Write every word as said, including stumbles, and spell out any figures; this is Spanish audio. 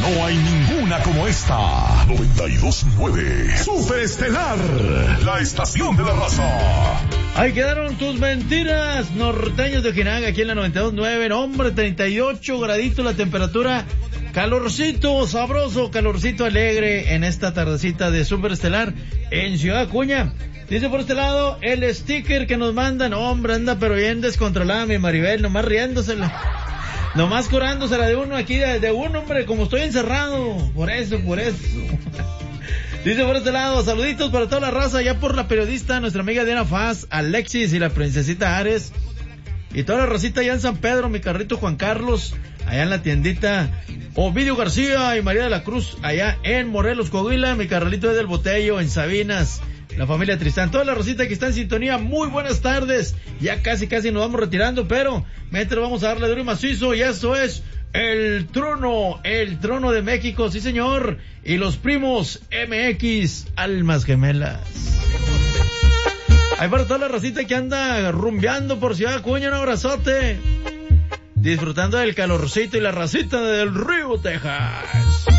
No hay ninguna como esta. noventa y dos punto nueve Super Estelar, la estación de la raza. Ahí quedaron tus mentiras, norteños de Ojinaga, aquí en la noventa y dos punto nueve. Hombre, treinta y ocho graditos la temperatura. Calorcito sabroso, calorcito alegre en esta tardecita de Super Estelar en Ciudad Acuña. Dice por este lado, el sticker que nos mandan, hombre, anda pero bien descontrolada mi Maribel, nomás riéndosela. Nomás curándosela de uno aquí, de, de uno, hombre, como estoy encerrado. Por eso, por eso. Dice por este lado, saluditos para toda la raza, ya por la periodista, nuestra amiga Diana Faz, Alexis y la princesita Ares. Y toda la racita allá en San Pedro, mi carrito Juan Carlos, allá en la tiendita Ovidio García y María de la Cruz, allá en Morelos, Coahuila, mi carralito del Botello, en Sabinas, la familia Tristán, toda la rosita que está en sintonía, muy buenas tardes, ya casi casi nos vamos retirando, pero mientras vamos a darle duro y macizo, y eso es el trono, el trono de México, sí señor, y los primos M X, almas gemelas. Ahí para toda la racita que anda rumbeando por Ciudad Acuña, un abrazote, disfrutando del calorcito y la racita del Río, Texas.